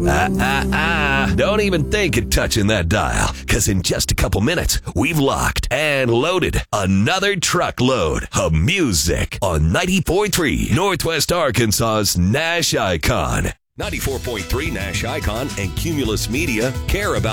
Don't even think of touching that dial, because in just a couple minutes, we've locked and loaded another truckload of music on 94.3 Northwest Arkansas's Nash Icon. 94.3 Nash Icon and Cumulus Media care about